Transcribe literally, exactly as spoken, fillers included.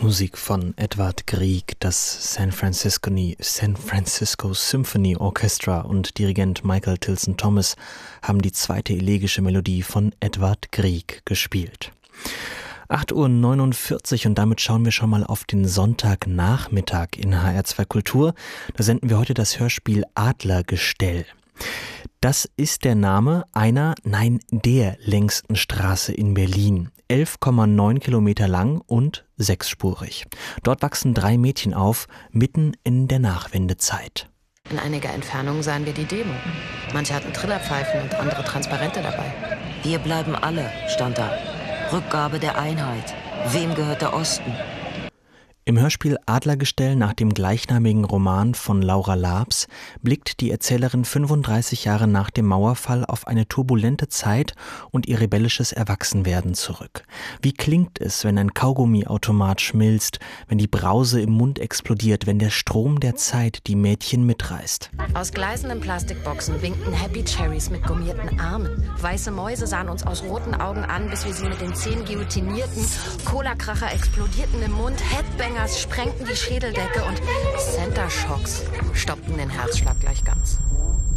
Musik von Edvard Grieg, das San Francisco, San Francisco Symphony Orchestra und Dirigent Michael Tilson Thomas haben die zweite elegische Melodie von Edvard Grieg gespielt. acht Uhr neunundvierzig und damit schauen wir schon mal auf den Sonntagnachmittag in H R zwei Kultur. Da senden wir heute das Hörspiel Adlergestell. Das ist der Name einer, nein, der längsten Straße in Berlin. elf Komma neun Kilometer lang und sechsspurig. Dort wachsen drei Mädchen auf, mitten in der Nachwendezeit. In einiger Entfernung sahen wir die Demo. Manche hatten Trillerpfeifen und andere Transparente dabei. Wir bleiben alle, stand da. Rückgabe der Einheit. Wem gehört der Osten? Im Hörspiel Adlergestell nach dem gleichnamigen Roman von Laura Laabs blickt die Erzählerin fünfunddreißig Jahre nach dem Mauerfall auf eine turbulente Zeit und ihr rebellisches Erwachsenwerden zurück. Wie klingt es, wenn ein Kaugummiautomat schmilzt, wenn die Brause im Mund explodiert, wenn der Strom der Zeit die Mädchen mitreißt? Aus gleißenden Plastikboxen winkten Happy Cherries mit gummierten Armen. Weiße Mäuse sahen uns aus roten Augen an, bis wir sie mit den Zähnen guillotinierten. Cola-Kracher explodierten im Mund, Headbanger sprengten die Schädeldecke und Center Shocks stoppten den Herzschlag gleich ganz.